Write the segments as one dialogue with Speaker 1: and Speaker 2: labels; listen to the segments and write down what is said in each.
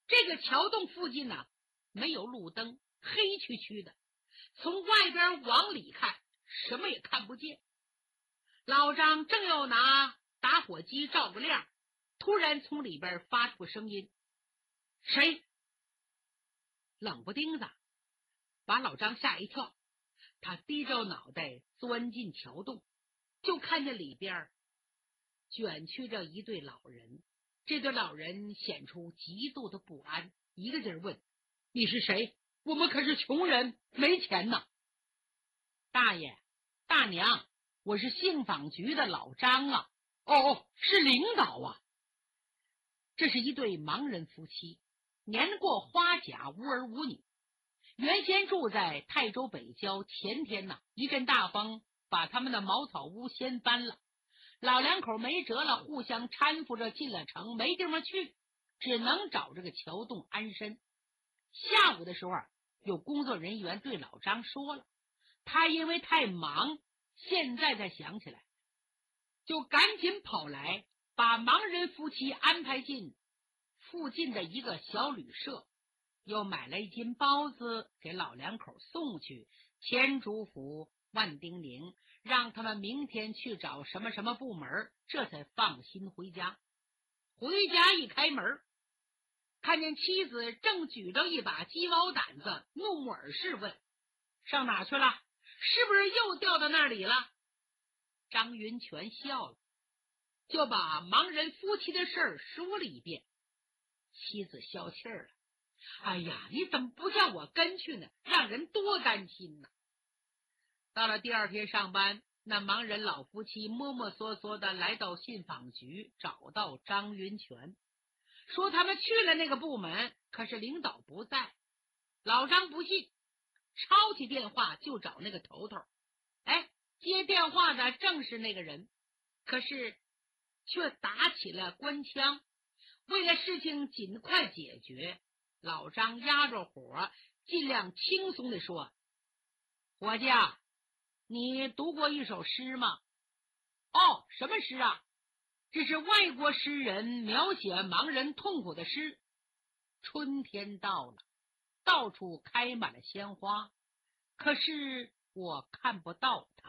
Speaker 1: 这个桥洞附近呢，没有路灯，黑黢黢的，从外边往里看什么也看不见。老张正要拿打火机照个亮，突然从里边发出声音：谁？冷不丁的把老张吓一跳，他低着脑袋钻进桥洞，就看见里边卷曲着一对老人。这对老人显出极度的不安，一个劲儿问：你是谁？我们可是穷人，没钱呢。大爷大娘，我是信访局的老张啊。哦，是领导啊。这是一对盲人夫妻，年过花甲，无儿无女，原先住在泰州北郊。前天呢，一阵大风把他们的茅草屋掀翻了，老两口没辙了，互相搀扶着进了城，没地方去，只能找这个桥洞安身。下午的时候有工作人员对老张说了，他因为太忙，现在才想起来，就赶紧跑来，把盲人夫妻安排进附近的一个小旅社，又买了1斤包子给老两口送去，千嘱咐万叮咛，让他们明天去找什么什么部门，这才放心回家。回家一开门，看见妻子正举着一把鸡毛掸子，怒目而视问：上哪去了？是不是又掉到那里了？张云全笑了，就把盲人夫妻的事儿说了一遍。妻子消气儿了：哎呀，你怎么不叫我跟去呢？让人多担心呢。到了第二天上班，那盲人老夫妻摸摸索索的来到信访局，找到张云全，说他们去了那个部门，可是领导不在。老张不信，抄起电话就找那个头头。接电话的正是那个人，可是却打起了官腔。为了事情尽快解决，老张压着火，尽量轻松地说：伙计，你读过一首诗吗？哦，什么诗啊？这是外国诗人描写盲人痛苦的诗。春天到了，到处开满了鲜花，可是我看不到它。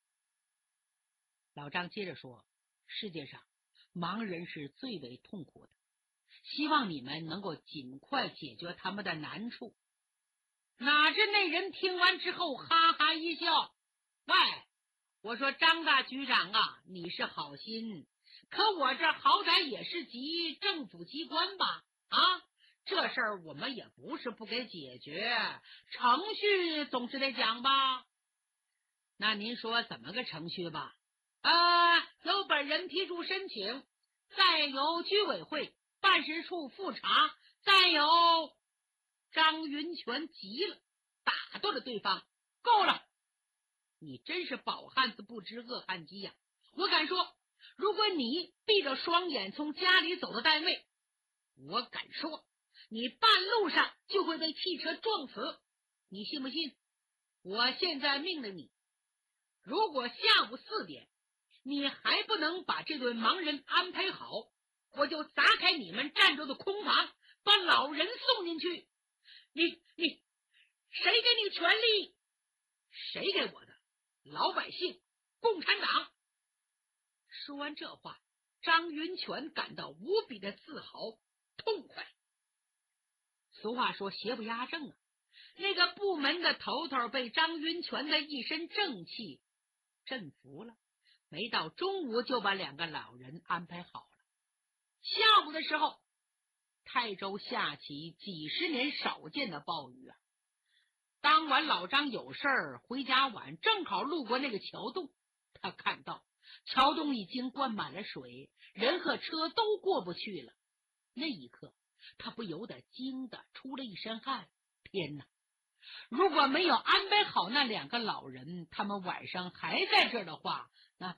Speaker 1: 老张接着说：世界上盲人是最为痛苦的，希望你们能够尽快解决他们的难处。哪知那人听完之后哈哈一笑：喂，我说张大局长啊，你是好心，可我这好歹也是级政府机关吧？这事儿我们也不是不给解决，程序总是得讲吧？那您说怎么个程序吧？由本人提出申请，再由居委会办事处复查，再由……张云全急了，打断了对方：够了！你真是饱汉子不知饿汉饥呀！我敢说，如果你闭着双眼从家里走到单位，我敢说你半路上就会被汽车撞死。你信不信？我现在命令你，如果下午4点你还不能把这对盲人安排好，我就砸开你们占着的空房，把老人送进去。你谁给你权利？谁给我的？老百姓，共产党。说完这话，张云全感到无比的自豪痛快。俗话说邪不压正啊，那个部门的头头被张云全的一身正气镇服了，没到中午就把2个老人安排好了。下午的时候，泰州下起几十年少见的暴雨啊。当晚老张有事儿回家晚，正好路过那个桥洞，他看到桥洞已经灌满了水，人和车都过不去了。那一刻他不由得惊得出了一身汗。天哪，如果没有安排好那2个老人，他们晚上还在这儿的话，那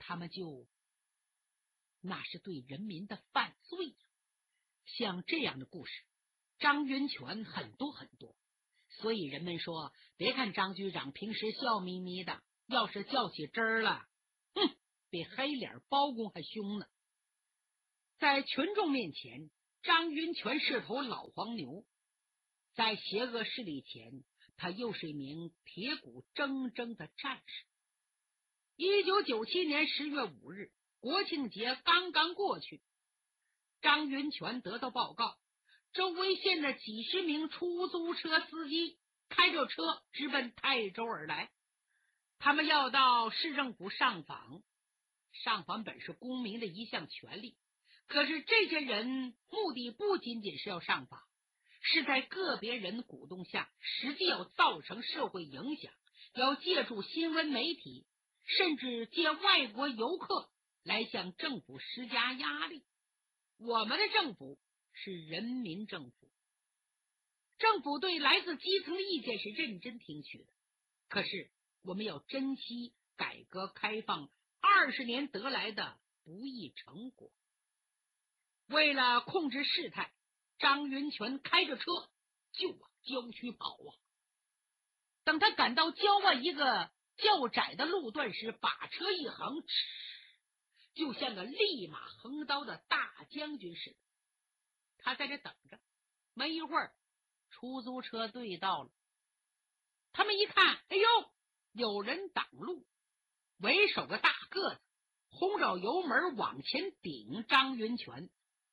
Speaker 1: 是对人民的犯罪呀。像这样的故事张云全很多很多，所以人们说，别看张局长平时笑眯眯的，要是较起真儿了，比黑脸包公还凶呢。在群众面前， 张云泉是头老黄牛，在邪恶势力前，他又是一名铁骨铮铮的战士。1997年10月5日，国庆节刚刚过去，张云泉得到报告，周围县的几十名出租车司机开着车直奔泰州而来，他们要到市政府上访。上访本是公民的一项权利，可是这些人目的不仅仅是要上访，是在个别人鼓动下，实际要造成社会影响，要借助新闻媒体，甚至借外国游客来向政府施加压力。我们的政府是人民政府，政府对来自基层的意见是认真听取的，可是我们要珍惜改革开放20年得来的不易成果。为了控制事态，张云泉开着车就往郊区跑啊。等他赶到郊外一个较窄的路段时，把车一横，就像个立马横刀的大将军似的。他在这等着，没一会儿，出租车队到了。他们一看，哎呦，有人挡路，为首个大个子轰着油门往前顶张云泉。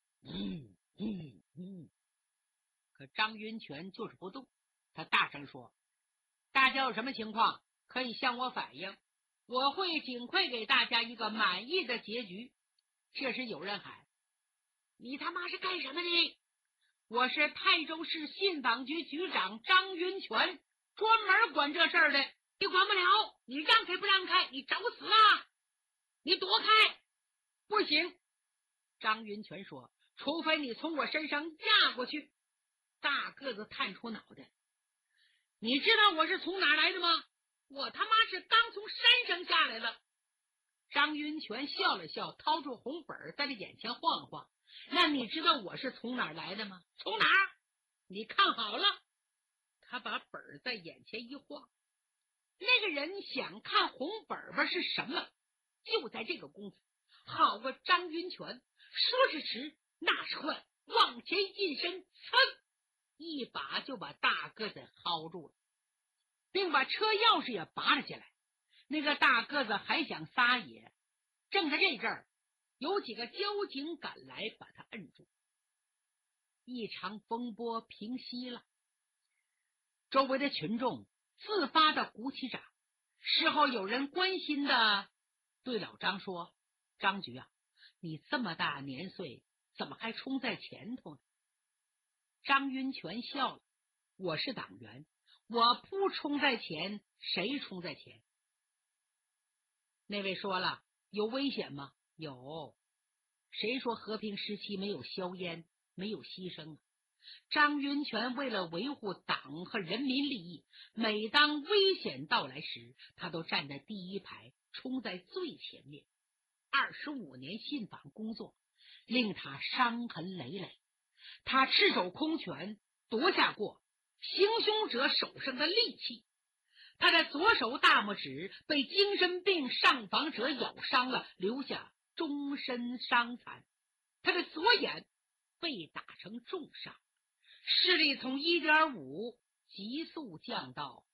Speaker 1: 可张云泉就是不动，他大声说：大家有什么情况可以向我反映，我会尽快给大家一个满意的结局。这时有人喊：你他妈是干什么的？我是泰州市信访局局长张云泉，专门管这事儿的，你管不了，你让开不让开？你找死啊！你躲开！不行！张云泉说：除非你从我身上压过去。大个子探出脑袋：你知道我是从哪来的吗？我他妈是刚从山上下来的。张云泉笑了笑，掏出红本在他眼前晃晃：那你知道我是从哪儿来的吗？从哪儿？你看好了。他把本在眼前一晃，那个人想看红本是什么。就在这个功夫，好个张云泉，说时迟那时快，往前一伸，噌，一把就把大个子薅住了，并把车钥匙也拔了下来。那个大个子还想撒野，正在这阵儿，有几个交警赶来把他摁住。一场风波平息了，周围的群众自发的鼓起掌。事后有人关心的对老张说：张局啊，你这么大年岁，怎么还冲在前头呢？张云泉笑了：我是党员，我不冲在前，谁冲在前？那位说了：有危险吗？有。谁说和平时期没有硝烟，没有牺牲啊？张云泉为了维护党和人民利益，每当危险到来时，他都站在第一排，冲在最前面。25年信访工作令他伤痕累累，他赤手空拳夺下过行凶者手上的利器，他的左手大拇指被精神病上访者咬伤了，留下终身伤残，他的左眼被打成重伤，视力从 1.5 急速降到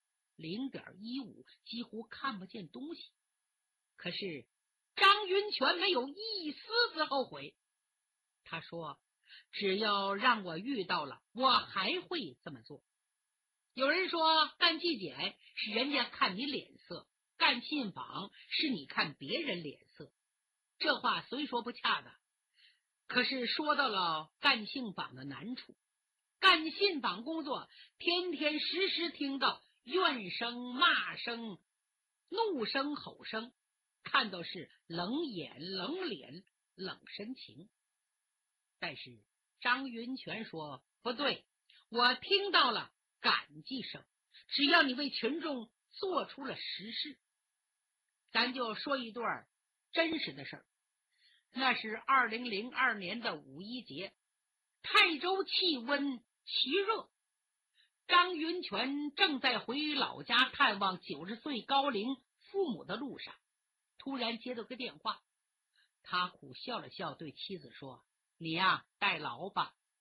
Speaker 1: 0.15， 几乎看不见东西。可是张云泉没有一丝丝后悔，他说：只要让我遇到了，我还会这么做。有人说干纪检是人家看你脸色，干信访是你看别人脸色。这话虽说不恰当，可是说到了干信访的难处。干信访工作，天天时时听到怨声、骂声、怒声、吼声，看到是冷眼、冷脸、冷神情。但是张云泉说：不对，我听到了感激声，只要你为群众做出了实事。咱就说一段真实的事儿。那是2002年的五一节，泰州气温奇热，张云泉正在回老家探望90岁高龄父母的路上，突然接到个电话。他苦笑了笑，对妻子说：你呀，代劳吧，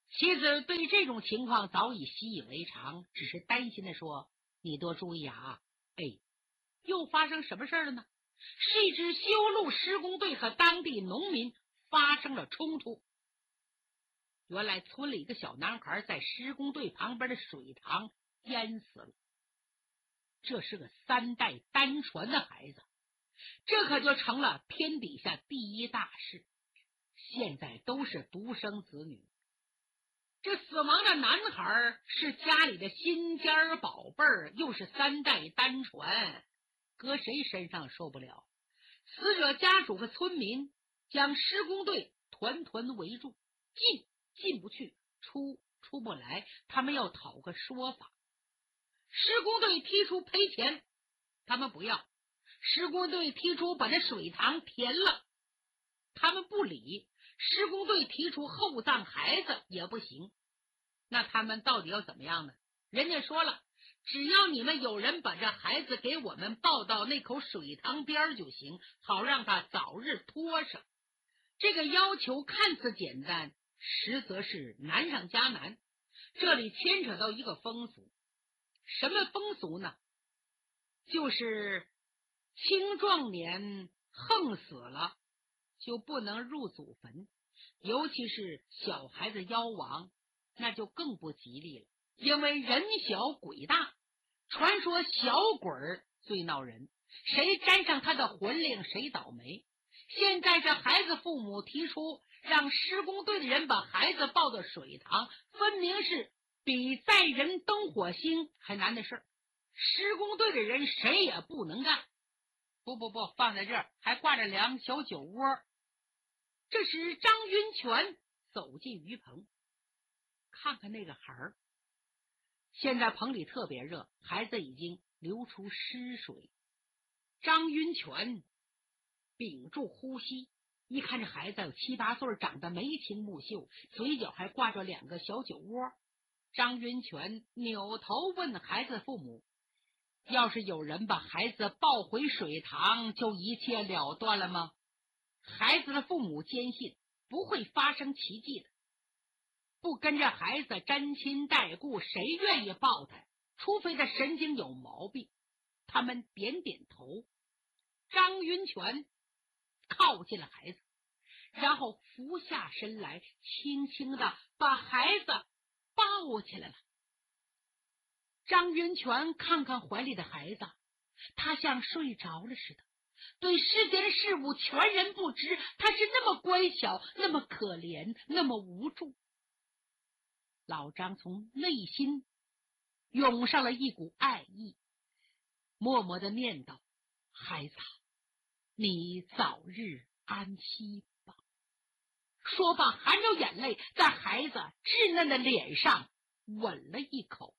Speaker 1: 妻子对这种情况早已习以为常，只是担心的说：“你多注意啊！”又发生什么事了呢？是一支修路施工队和当地农民发生了冲突。原来村里一个小男孩在施工队旁边的水塘淹死了。这是个3代单传的孩子，这可就成了天底下第一大事。现在都是独生子女，这死亡的男孩是家里的心尖宝贝儿，又是3代单传，搁谁身上受不了。死者家属和村民将施工队团团围住，进不去，出不来，他们要讨个说法。施工队提出赔钱，他们不要；施工队提出把这水塘填了，他们不理；施工队提出厚葬孩子也不行。那他们到底要怎么样呢？人家说了，只要你们有人把这孩子给我们抱到那口水塘边就行，好让他早日脱上。这个要求看似简单，实则是难上加难。这里牵扯到一个风俗。什么风俗呢？就是青壮年横死了就不能入祖坟，尤其是小孩子夭亡，那就更不吉利了。因为人小鬼大，传说小鬼最闹人，谁沾上他的魂灵谁倒霉。现在这孩子父母提出让施工队的人把孩子抱到水塘，分明是比载人登火星还难的事儿。施工队的人谁也不能干。不，放在这儿还挂着2小酒窝。这时张云泉走进鱼棚，看看那个孩儿。现在棚里特别热，孩子已经流出湿水。张云泉屏住呼吸，一看这孩子有7、8岁，长得眉清目秀，嘴角还挂着2个小酒窝。张云泉扭头问孩子父母，要是有人把孩子抱回水塘，就一切了断了吗？孩子的父母坚信不会发生奇迹的，不跟着孩子沾亲带故，谁愿意抱他？除非他神经有毛病。他们点点头。张云泉靠近了孩子，然后俯下身来，轻轻的把孩子抱起来了。张云泉看看怀里的孩子，他像睡着了似的，对世间的事物全然不知。他是那么乖巧，那么可怜，那么无助。老张从内心涌上了一股爱意，默默的念叨：孩子，你早日安息吧。说罢含着眼泪在孩子稚嫩的脸上吻了一口。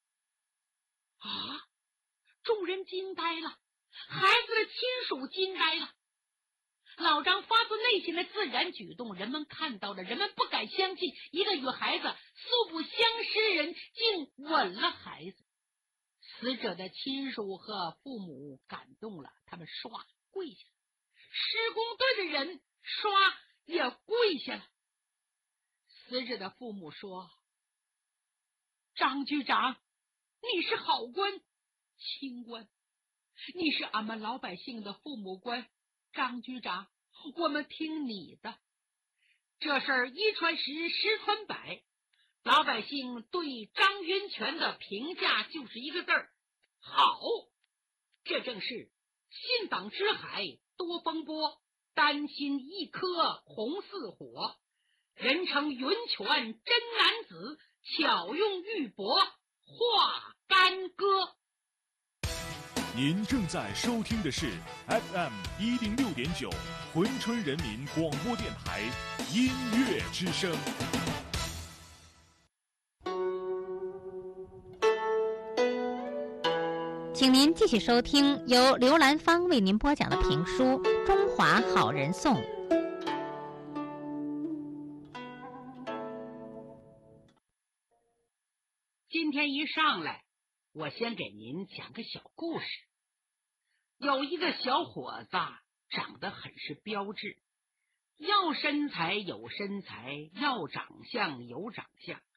Speaker 1: 众人惊呆了，孩子的亲属惊呆了。老张发自内心的自然举动，人们看到了，人们不敢相信，一个与孩子素不相识的人竟吻了孩子。死者的亲属和父母感动了，他们唰跪下了，施工队的人唰也跪下了。死者的父母说：张局长，你是好官，清官，你是俺们老百姓的父母官，张局长，我们听你的。这事儿一传十，十传百，老百姓对张云泉的评价就是一个字儿：好。这正是信党之海多风波，丹心一颗红似火，人称云泉真男子，巧用玉帛化干戈。
Speaker 2: 您正在收听的是 FM 106.9珲春人民广播电台音乐之声。
Speaker 3: 请您继续收听由刘兰芳为您播讲的评书《中华好人颂》。
Speaker 1: 今天一上来，我先给您讲个小故事。有一个小伙子长得很是标致， 要身材有身材，要长相有长相，